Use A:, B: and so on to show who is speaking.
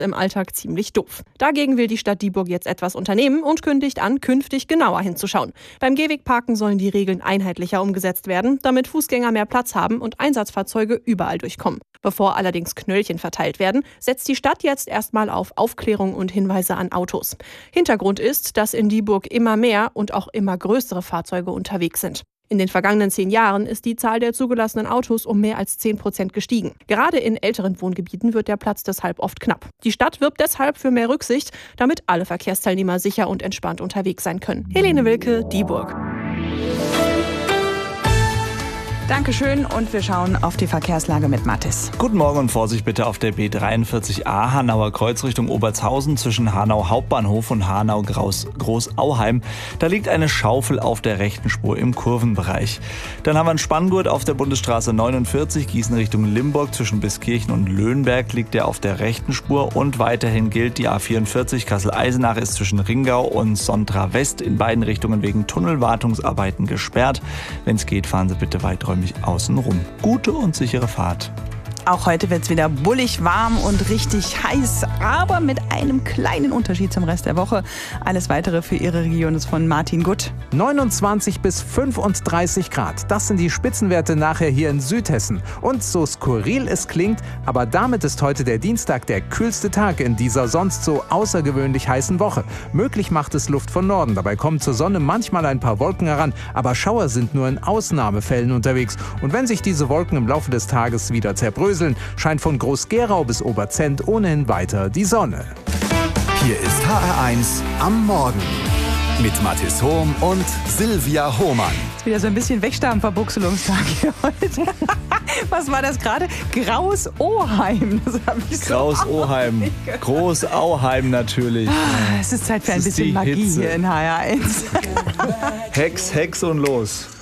A: im Alltag ziemlich doof. Dagegen will die Stadt Dieburg jetzt etwas unternehmen und kündigt an, künftig genauer hinzuschauen. Beim Gehwegparken sollen die Regeln einheitlicher umgesetzt werden, damit Fußgänger mehr Platz haben und Einsatzfahrzeuge überall durchkommen. Bevor allerdings Knöllchen verteilt werden, setzt die Stadt jetzt erstmal auf Aufklärung und Hinweise an Autos. Hintergrund ist, dass in Dieburg immer mehr und auch immer größere Fahrzeuge unterwegs sind. In den vergangenen 10 Jahren ist die Zahl der zugelassenen Autos um mehr als 10% gestiegen. Gerade in älteren Wohngebieten wird der Platz deshalb oft knapp. Die Stadt wirbt deshalb für mehr Rücksicht, damit alle Verkehrsteilnehmer sicher und entspannt unterwegs sein können. Helene Wilke, Dieburg.
B: Dankeschön und wir schauen auf die Verkehrslage mit Mathis.
C: Guten Morgen und Vorsicht bitte auf der B43a Hanauer Kreuz Richtung Obertshausen zwischen Hanau Hauptbahnhof und Hanau Großauheim. Da liegt eine Schaufel auf der rechten Spur im Kurvenbereich. Dann haben wir einen Spanngurt auf der Bundesstraße 49 Gießen Richtung Limburg zwischen Biskirchen und Löhnberg liegt der auf der rechten Spur und weiterhin gilt die A44 Kassel-Eisenach ist zwischen Ringau und Sontra West in beiden Richtungen wegen Tunnelwartungsarbeiten gesperrt. Wenn es geht, fahren Sie bitte weiträumig außen rum. Gute und sichere Fahrt.
B: Auch heute wird es wieder bullig warm und richtig heiß, aber mit einem kleinen Unterschied zum Rest der Woche. Alles Weitere für Ihre Region ist von Martin Gutt.
D: 29 bis 35 Grad, das sind die Spitzenwerte nachher hier in Südhessen. Und so skurril es klingt, aber damit ist heute der Dienstag der kühlste Tag in dieser sonst so außergewöhnlich heißen Woche. Möglich macht es Luft von Norden, dabei kommen zur Sonne manchmal ein paar Wolken heran, aber Schauer sind nur in Ausnahmefällen unterwegs. Und wenn sich diese Wolken im Laufe des Tages wieder zerbröseln, scheint von Groß-Gerau bis Oberzent ohnehin weiter die Sonne.
E: Hier ist HR1 am Morgen mit Mathis Hohm und Silvia Hohmann.
B: Ist wieder so ein bisschen Wegstarben-Verbuchselungstag hier heute. Was war das gerade? Graus-Oheim. Das habe ich
C: Graus-Oheim. Groß-Auheim natürlich.
B: Es ist Zeit für ein bisschen Magie
C: Hitze.
B: hier in HR1.
C: Hex und los.